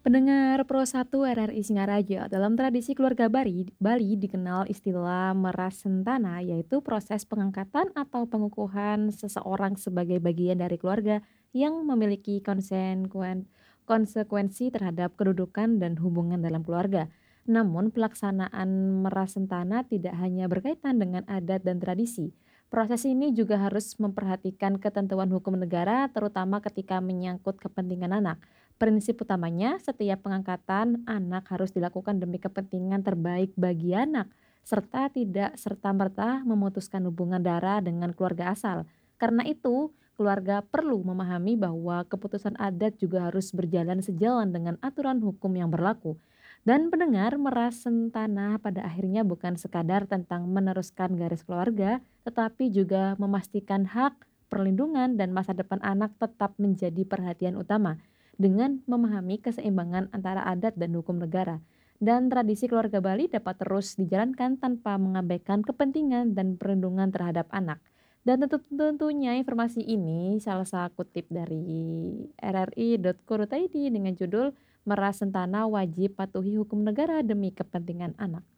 Pendengar Pro 1 RRI Singaraja, dalam tradisi keluarga Bali dikenal istilah merasentana, yaitu proses pengangkatan atau pengukuhan seseorang sebagai bagian dari keluarga yang memiliki konsekuensi terhadap kedudukan dan hubungan dalam keluarga. Namun pelaksanaan merasentana tidak hanya berkaitan dengan adat dan tradisi. Proses ini juga harus memperhatikan ketentuan hukum negara, terutama ketika menyangkut kepentingan anak. Prinsip utamanya, setiap pengangkatan anak harus dilakukan demi kepentingan terbaik bagi anak, serta tidak serta-merta memutuskan hubungan darah dengan keluarga asal. Karena itu, keluarga perlu memahami bahwa keputusan adat juga harus berjalan sejalan dengan aturan hukum yang berlaku. Dan pendengar merasen tanah pada akhirnya bukan sekadar tentang meneruskan garis keluarga, tetapi juga memastikan hak, perlindungan, dan masa depan anak tetap menjadi perhatian utama dengan memahami keseimbangan antara adat dan hukum negara. Dan tradisi keluarga Bali dapat terus dijalankan tanpa mengabaikan kepentingan dan perlindungan terhadap anak. Dan tentunya informasi ini salah saya kutip dari rri.co.id dengan judul Merasentana wajib patuhi hukum negara demi kepentingan anak.